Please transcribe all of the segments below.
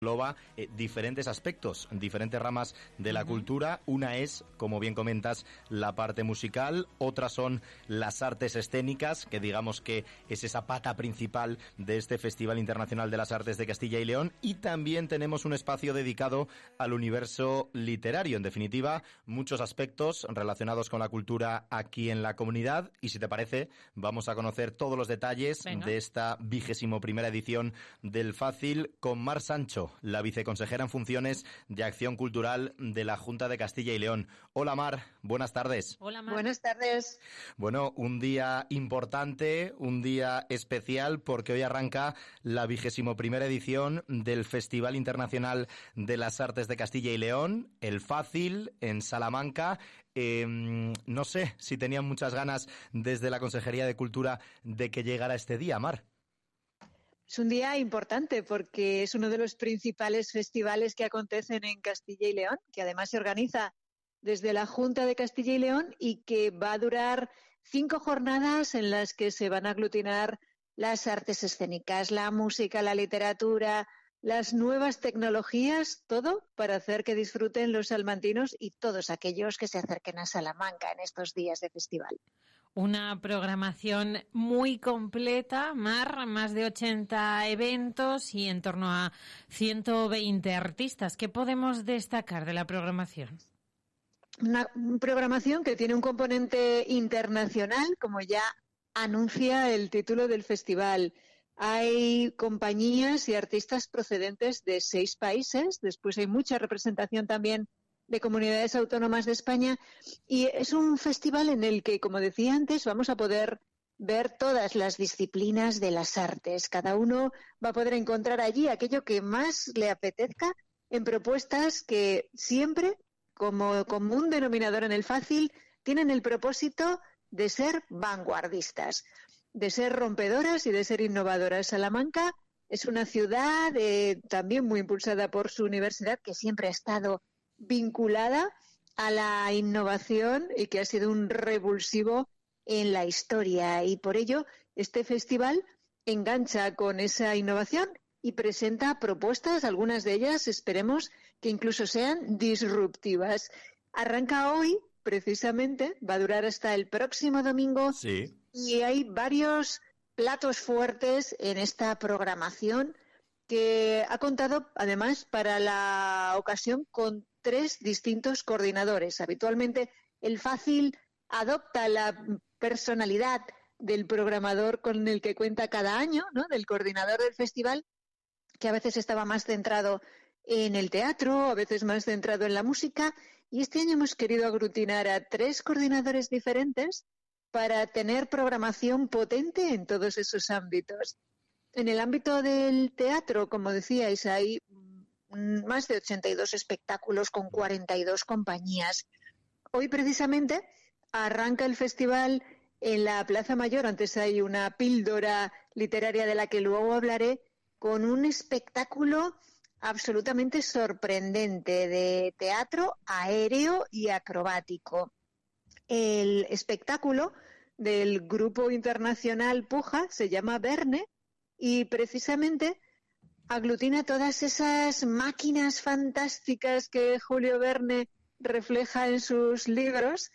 engloba diferentes aspectos, diferentes ramas de la cultura. Una es, como bien comentas, la parte musical, otras son las artes escénicas, que digamos que es esa pata principal de este Festival Internacional de las Artes de Castilla y León, y también tenemos un espacio dedicado al universo literario. En definitiva, muchos aspectos relacionados con la cultura aquí en la comunidad, y si te parece, vamos a conocer todos los detalles de esta 21ª edición del Fácil con Mar Sancho, la viceconsejera en funciones de Acción Cultural de la Junta de Castilla y León. Hola Mar, buenas tardes. Hola Mar. Buenas tardes. Bueno, un día importante, un día especial, porque hoy arranca la 21ª edición del Festival Internacional de las Artes de Castilla y León, el Fácil, en Salamanca. No sé si tenían muchas ganas desde la Consejería de Cultura de que llegara este día, Mar. Es un día importante porque es uno de los principales festivales que acontecen en Castilla y León, que además se organiza desde la Junta de Castilla y León y que va a durar 5 jornadas en las que se van a aglutinar las artes escénicas, la música, la literatura, las nuevas tecnologías, todo para hacer que disfruten los salmantinos y todos aquellos que se acerquen a Salamanca en estos días de festival. Una programación muy completa, Mar, más de 80 eventos y en torno a 120 artistas. ¿Qué podemos destacar de la programación? Una programación que tiene un componente internacional, como ya anuncia el título del festival. Hay compañías y artistas procedentes de 6 países, después hay mucha representación también de comunidades autónomas de España, y es un festival en el que, como decía antes, vamos a poder ver todas las disciplinas de las artes. Cada uno va a poder encontrar allí aquello que más le apetezca en propuestas que siempre, como común denominador en el Fácil, tienen el propósito de ser vanguardistas, de ser rompedoras y de ser innovadoras. Salamanca es una ciudad también muy impulsada por su universidad, que siempre ha estado vinculada a la innovación y que ha sido un revulsivo en la historia, y por ello este festival engancha con esa innovación y presenta propuestas, algunas de ellas esperemos que incluso sean disruptivas. Arranca hoy, precisamente, va a durar hasta el próximo domingo. Sí. Y hay varios platos fuertes en esta programación que ha contado además para la ocasión con 3 distintos coordinadores. Habitualmente el Fácil adopta la personalidad del programador con el que cuenta cada año, ¿no?, del coordinador del festival, que a veces estaba más centrado en el teatro, a veces más centrado en la música, y este año hemos querido aglutinar a 3 coordinadores diferentes para tener programación potente en todos esos ámbitos. En el ámbito del teatro, como decíais, hay más de 82 espectáculos con 42 compañías. Hoy precisamente arranca el festival en la Plaza Mayor. Antes hay una píldora literaria de la que luego hablaré, con un espectáculo absolutamente sorprendente de teatro aéreo y acrobático. El espectáculo del grupo internacional Puja se llama Verne y precisamente aglutina todas esas máquinas fantásticas que Julio Verne refleja en sus libros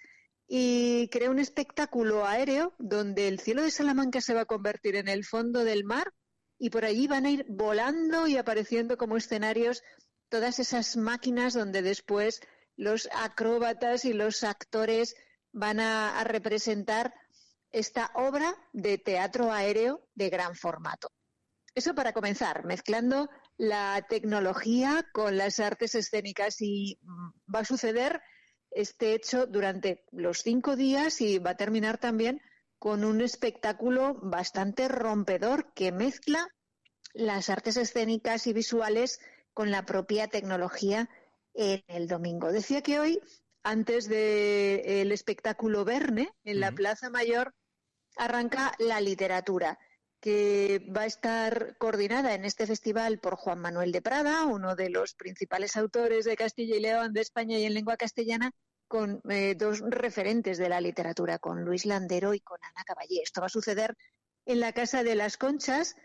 y crea un espectáculo aéreo donde el cielo de Salamanca se va a convertir en el fondo del mar y por allí van a ir volando y apareciendo como escenarios todas esas máquinas donde después los acróbatas y los actores van a representar esta obra de teatro aéreo de gran formato. Eso para comenzar, mezclando la tecnología con las artes escénicas, y va a suceder este hecho durante los 5 días y va a terminar también con un espectáculo bastante rompedor que mezcla las artes escénicas y visuales con la propia tecnología en el domingo. Decía que hoy, antes del espectáculo Verne, en la Plaza Mayor, arranca la literatura, que va a estar coordinada en este festival por Juan Manuel de Prada, uno de los principales autores de Castilla y León, de España y en lengua castellana, con 2 referentes de la literatura, con Luis Landero y con Ana Caballé. Esto va a suceder en la Casa de las Conchas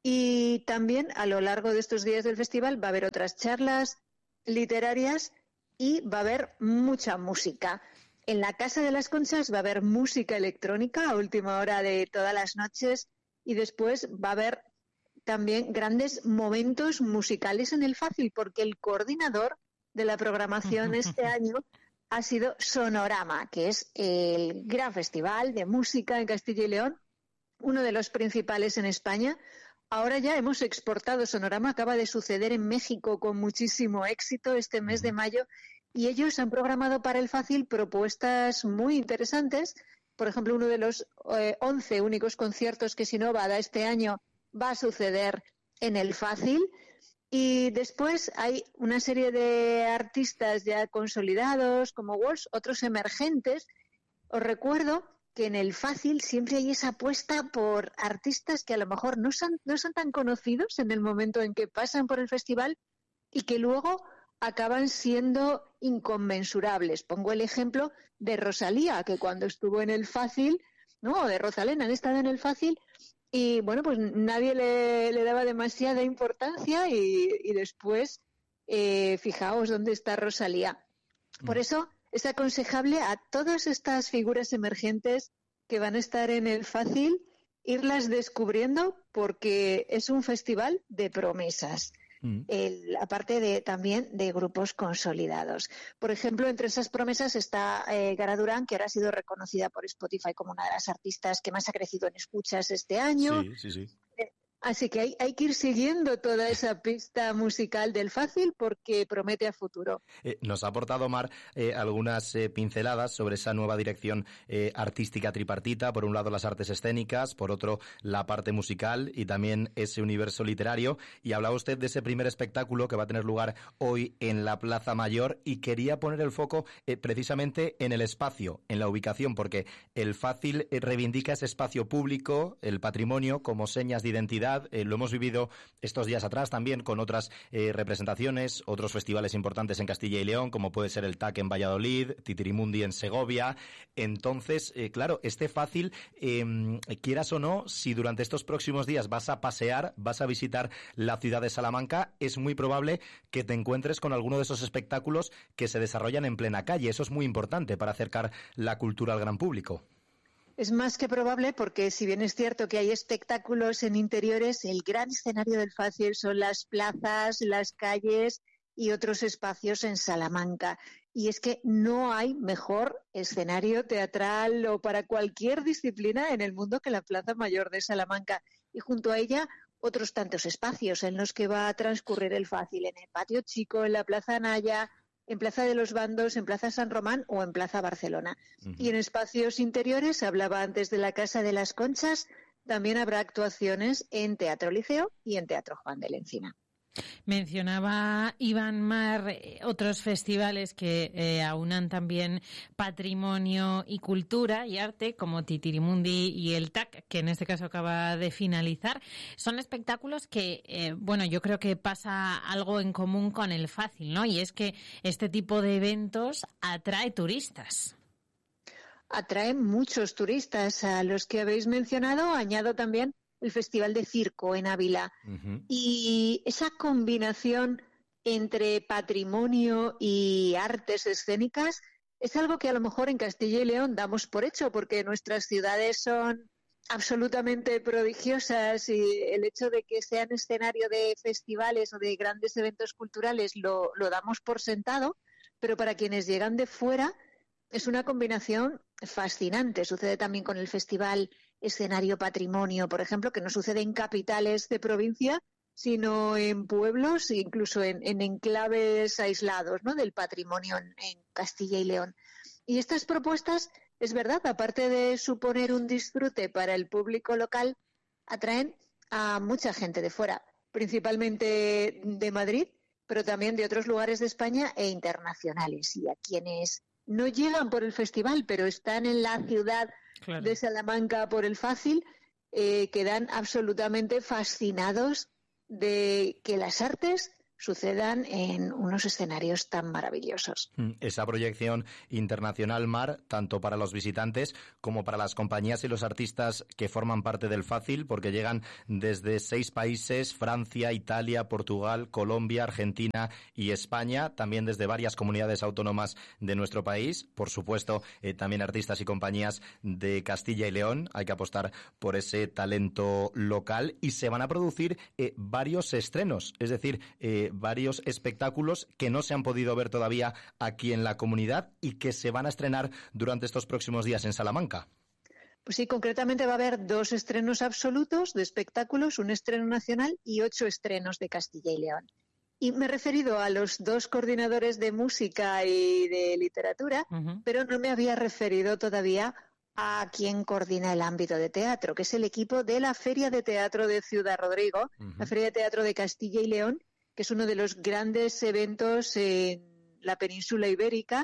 Y también a lo largo de estos días del festival va a haber otras charlas literarias y va a haber mucha música. En la Casa de las Conchas va a haber música electrónica a última hora de todas las noches y después va a haber también grandes momentos musicales en el Fácil, porque el coordinador de la programación este año ha sido Sonorama, que es el gran festival de música en Castilla y León, uno de los principales en España. Ahora ya hemos exportado Sonorama, acaba de suceder en México con muchísimo éxito este mes de mayo, y ellos han programado para el Fácil propuestas muy interesantes. Por ejemplo, uno de los 11 únicos conciertos que Sinova da este año va a suceder en el Fácil. Y después hay una serie de artistas ya consolidados como Walsh, otros emergentes. Os recuerdo que en el Fácil siempre hay esa apuesta por artistas que a lo mejor no son tan conocidos en el momento en que pasan por el festival y que luego acaban siendo inconmensurables. Pongo el ejemplo de Rosalía, que cuando estuvo en el Fácil, o de Rosalén, han estado en el Fácil y bueno, pues nadie le daba demasiada importancia y después, fijaos dónde está Rosalía. Por eso es aconsejable a todas estas figuras emergentes que van a estar en el Fácil irlas descubriendo, porque es un festival de promesas. Aparte también de grupos consolidados. Por ejemplo, entre esas promesas está Gara Durán, que ahora ha sido reconocida por Spotify como una de las artistas que más ha crecido en escuchas este año. Sí. Así que hay que ir siguiendo toda esa pista musical del Fácil porque promete a futuro. Nos ha aportado, Mar, algunas pinceladas sobre esa nueva dirección artística tripartita. Por un lado, las artes escénicas, por otro, la parte musical y también ese universo literario. Y hablaba usted de ese primer espectáculo que va a tener lugar hoy en la Plaza Mayor, y quería poner el foco precisamente en el espacio, en la ubicación, porque el Fácil reivindica ese espacio público, el patrimonio, como señas de identidad. Lo hemos vivido estos días atrás también con otras representaciones, otros festivales importantes en Castilla y León, como puede ser el TAC en Valladolid, Titirimundi en Segovia. Entonces, claro, este Fácil, quieras o no, si durante estos próximos días vas a pasear, vas a visitar la ciudad de Salamanca, es muy probable que te encuentres con alguno de esos espectáculos que se desarrollan en plena calle. Eso es muy importante para acercar la cultura al gran público. Es más que probable porque, si bien es cierto que hay espectáculos en interiores, el gran escenario del Fácil son las plazas, las calles y otros espacios en Salamanca. Y es que no hay mejor escenario teatral o para cualquier disciplina en el mundo que la Plaza Mayor de Salamanca. Y junto a ella, otros tantos espacios en los que va a transcurrir el Fácil, en el Patio Chico, en la Plaza Anaya, en Plaza de los Bandos, en Plaza San Román o en Plaza Barcelona. Y en espacios interiores, hablaba antes de la Casa de las Conchas, también habrá actuaciones en Teatro Liceo y en Teatro Juan de la Encina. Mencionaba Iván Mar otros festivales que aunan también patrimonio y cultura y arte, como Titirimundi y el TAC, que en este caso acaba de finalizar. Son espectáculos que, yo creo que pasa algo en común con el Fácil, ¿no? Y es que este tipo de eventos atrae turistas. Atrae muchos turistas a los que habéis mencionado. Añado también el Festival de Circo en Ávila. Y esa combinación entre patrimonio y artes escénicas es algo que a lo mejor en Castilla y León damos por hecho, porque nuestras ciudades son absolutamente prodigiosas y el hecho de que sean escenario de festivales o de grandes eventos culturales lo damos por sentado, pero para quienes llegan de fuera es una combinación fascinante. Sucede también con el Festival Escenario Patrimonio, por ejemplo, que no sucede en capitales de provincia, sino en pueblos, incluso en enclaves aislados, ¿no?, del patrimonio en Castilla y León. Y estas propuestas, es verdad, aparte de suponer un disfrute para el público local, atraen a mucha gente de fuera, principalmente de Madrid, pero también de otros lugares de España e internacionales. Y a quienes no llegan por el festival, pero están en la ciudad de Salamanca por el Fácil, quedan absolutamente fascinados de que las artes sucedan en unos escenarios tan maravillosos. Esa proyección internacional, Mar, tanto para los visitantes como para las compañías y los artistas que forman parte del Fácil, porque llegan desde 6 países: Francia, Italia, Portugal, Colombia, Argentina y España, también desde varias comunidades autónomas de nuestro país, por supuesto, también artistas y compañías de Castilla y León. Hay que apostar por ese talento local y se van a producir varios estrenos, es decir, varios espectáculos que no se han podido ver todavía aquí en la comunidad y que se van a estrenar durante estos próximos días en Salamanca. Pues sí, concretamente va a haber 2 estrenos absolutos de espectáculos, un estreno nacional y 8 estrenos de Castilla y León. Y me he referido a los 2 coordinadores de música y de literatura, pero no me había referido todavía a quien coordina el ámbito de teatro, que es el equipo de la Feria de Teatro de Ciudad Rodrigo, la Feria de Teatro de Castilla y León, que es uno de los grandes eventos en la península ibérica,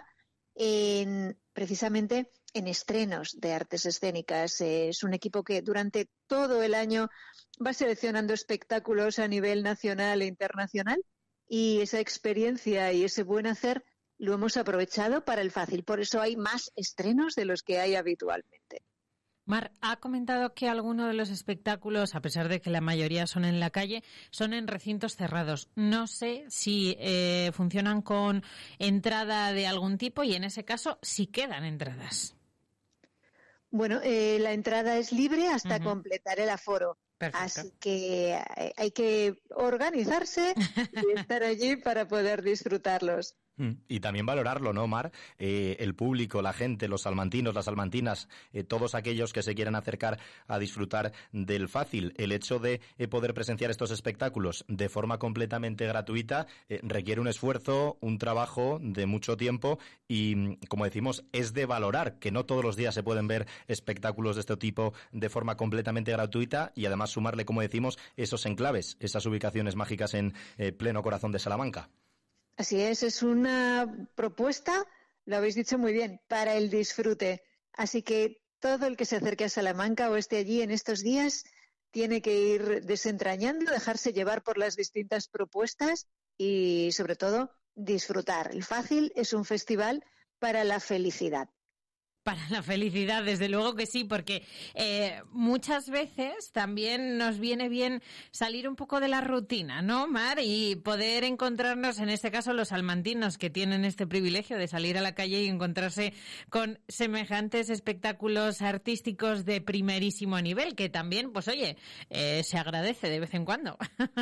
precisamente en estrenos de artes escénicas. Es un equipo que durante todo el año va seleccionando espectáculos a nivel nacional e internacional, y esa experiencia y ese buen hacer lo hemos aprovechado para el Fácil. Por eso hay más estrenos de los que hay habitualmente. Mar, ha comentado que algunos de los espectáculos, a pesar de que la mayoría son en la calle, son en recintos cerrados. No sé si funcionan con entrada de algún tipo y, en ese caso, si quedan entradas. Bueno, la entrada es libre hasta completar el aforo. Perfecto. Así que hay que organizarse y estar allí para poder disfrutarlos. Y también valorarlo, ¿no, Mar? El público, la gente, los salmantinos, las salmantinas, todos aquellos que se quieran acercar a disfrutar del Fácil. El hecho de poder presenciar estos espectáculos de forma completamente gratuita requiere un esfuerzo, un trabajo de mucho tiempo y, como decimos, es de valorar, que no todos los días se pueden ver espectáculos de este tipo de forma completamente gratuita, y además sumarle, como decimos, esos enclaves, esas ubicaciones mágicas en pleno corazón de Salamanca. Así es una propuesta, lo habéis dicho muy bien, para el disfrute. Así que todo el que se acerque a Salamanca o esté allí en estos días tiene que ir desentrañando, dejarse llevar por las distintas propuestas y, sobre todo, disfrutar. El Fácil es un festival para la felicidad. Para la felicidad, desde luego que sí, porque muchas veces también nos viene bien salir un poco de la rutina, ¿no, Mar? Y poder encontrarnos, en este caso, los salmantinos, que tienen este privilegio de salir a la calle y encontrarse con semejantes espectáculos artísticos de primerísimo nivel, que también, pues oye, se agradece de vez en cuando.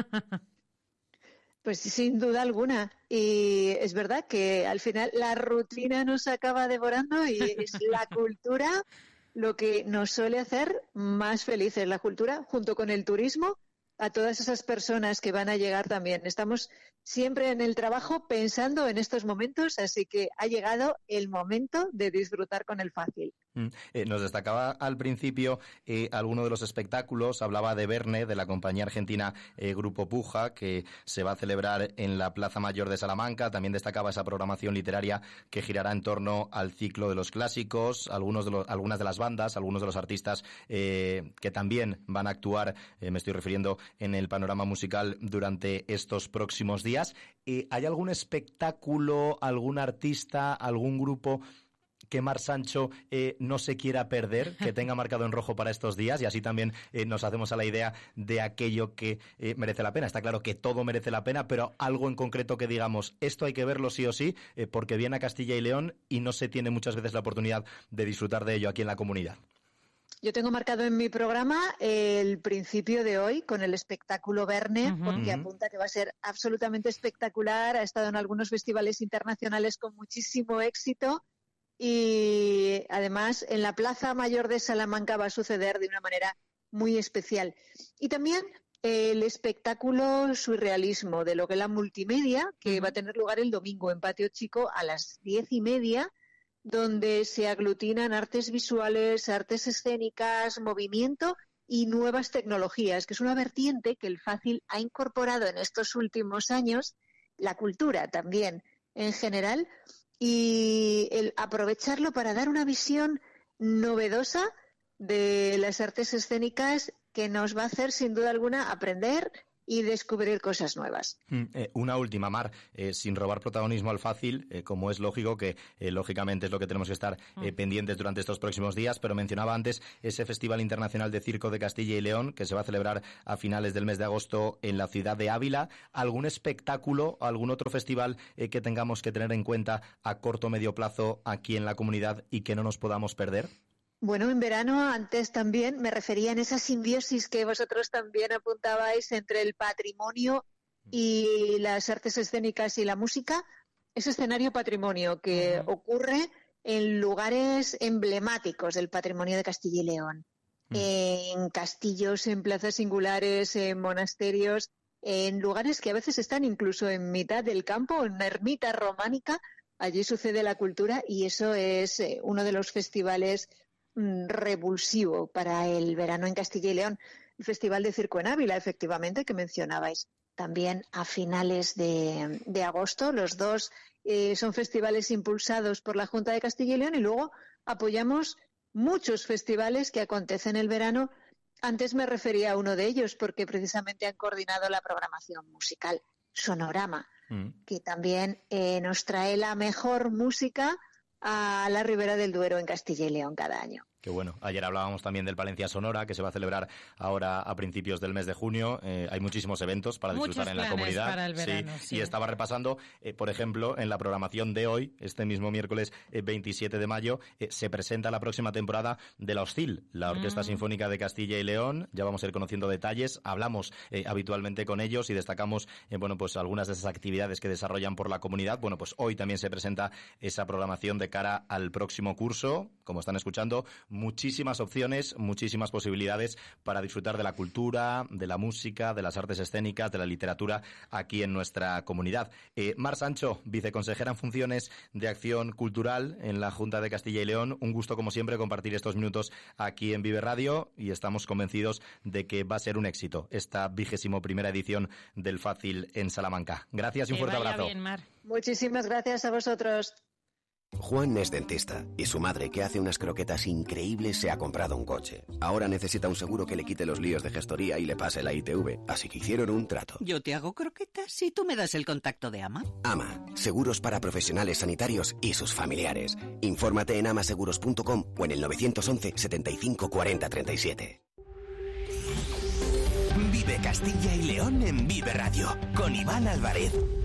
Pues sin duda alguna. Y es verdad que al final la rutina nos acaba devorando y es la cultura lo que nos suele hacer más felices. La cultura, junto con el turismo, a todas esas personas que van a llegar también. Estamos siempre en el trabajo pensando en estos momentos, así que ha llegado el momento de disfrutar con el Fácil. Nos destacaba al principio alguno de los espectáculos, hablaba de Verne, de la compañía argentina Grupo Puja, que se va a celebrar en la Plaza Mayor de Salamanca. También destacaba esa programación literaria que girará en torno al ciclo de los clásicos, algunas de las bandas, algunos de los artistas que también van a actuar, me estoy refiriendo, en el panorama musical durante estos próximos días. ¿Hay algún espectáculo, algún artista, algún grupo que Mar Sancho no se quiera perder, que tenga marcado en rojo para estos días? Y así también nos hacemos a la idea de aquello que merece la pena. Está claro que todo merece la pena, pero algo en concreto que digamos, esto hay que verlo sí o sí, porque viene a Castilla y León y no se tiene muchas veces la oportunidad de disfrutar de ello aquí en la comunidad. Yo tengo marcado en mi programa el principio de hoy con el espectáculo Verne, porque apunta que va a ser absolutamente espectacular. Ha estado en algunos festivales internacionales con muchísimo éxito y además en la Plaza Mayor de Salamanca va a suceder de una manera muy especial. Y también el espectáculo Surrealismo de Loguela Multimedia, que va a tener lugar el domingo en Patio Chico a las 10:30, donde se aglutinan artes visuales, artes escénicas, movimiento y nuevas tecnologías, que es una vertiente que el Fácil ha incorporado en estos últimos años, la cultura también en general, y el aprovecharlo para dar una visión novedosa de las artes escénicas que nos va a hacer sin duda alguna aprender y descubrir cosas nuevas. Una última, Mar, sin robar protagonismo al fácil, como es lógico, que lógicamente es lo que tenemos que estar pendientes durante estos próximos días, pero mencionaba antes ese Festival Internacional de Circo de Castilla y León, que se va a celebrar a finales del mes de agosto en la ciudad de Ávila. ¿Algún espectáculo, algún otro festival que tengamos que tener en cuenta a corto o medio plazo aquí en la comunidad y que no nos podamos perder? Bueno, en verano antes también me refería en esa simbiosis que vosotros también apuntabais entre el patrimonio y las artes escénicas y la música, ese escenario patrimonio que ocurre en lugares emblemáticos del patrimonio de Castilla y León, en castillos, en plazas singulares, en monasterios, en lugares que a veces están incluso en mitad del campo, en una ermita románica. Allí sucede la cultura y eso es uno de los festivales revulsivo para el verano en Castilla y León. El Festival de Circo en Ávila, efectivamente, que mencionabais también a finales de agosto. Los dos son festivales impulsados por la Junta de Castilla y León y luego apoyamos muchos festivales que acontecen el verano. Antes me refería a uno de ellos porque precisamente han coordinado la programación musical, Sonorama, que también nos trae la mejor música a la Ribera del Duero en Castilla y León cada año. Qué bueno. Ayer hablábamos también del Palencia Sonora, que se va a celebrar ahora a principios del mes de junio. Hay muchísimos eventos para disfrutar en la comunidad. Para el verano, sí. Y estaba repasando, por ejemplo, en la programación de hoy, este mismo miércoles 27 de mayo, se presenta la próxima temporada de La Hostil, la Orquesta Sinfónica de Castilla y León. Ya vamos a ir conociendo detalles. Hablamos habitualmente con ellos y destacamos pues algunas de esas actividades que desarrollan por la comunidad. Bueno, pues hoy también se presenta esa programación de cara al próximo curso. Como están escuchando, muchísimas opciones, muchísimas posibilidades para disfrutar de la cultura, de la música, de las artes escénicas, de la literatura aquí en nuestra comunidad. Mar Sancho, viceconsejera en funciones de Acción Cultural en la Junta de Castilla y León. Un gusto, como siempre, compartir estos minutos aquí en Vive Radio y estamos convencidos de que va a ser un éxito esta 21ª edición del Fácil en Salamanca. Gracias y un fuerte abrazo. Bien, Mar. Muchísimas gracias a vosotros. Juan es dentista y su madre, que hace unas croquetas increíbles, se ha comprado un coche. Ahora necesita un seguro que le quite los líos de gestoría y le pase la ITV, así que hicieron un trato. Yo te hago croquetas y tú me das el contacto de AMA. AMA, seguros para profesionales sanitarios y sus familiares. Infórmate en amaseguros.com o en el 911 75 40 37. Vive Castilla y León en Vive Radio, con Iván Álvarez.